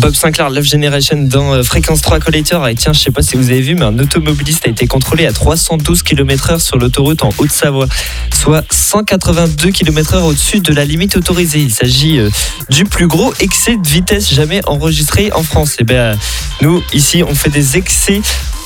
Bob Sinclair, Love Generation dans Fréquence 3 Collector. Et tiens, je sais pas si vous avez vu, mais un automobiliste a été contrôlé à 312 km/h sur l'autoroute en Haute-Savoie, soit 182 km/h au-dessus de la limite autorisée. Il s'agit du plus gros excès de vitesse jamais enregistré en France. Et nous, ici, on fait des excès